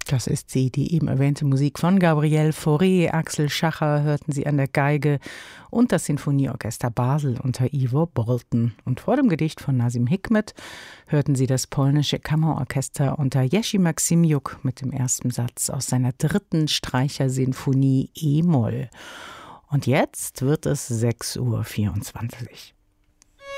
Das ist sie, die eben erwähnte Musik von Gabriel Fauré. Axel Schacher hörten Sie an der Geige und das Sinfonieorchester Basel unter Ivo Bolten. Und vor dem Gedicht von Nazim Hikmet hörten Sie das polnische Kammerorchester unter Jerzy Maksymjuk mit dem ersten Satz aus seiner 3. Streichersinfonie E-Moll. Und jetzt wird es 6:24 Uhr.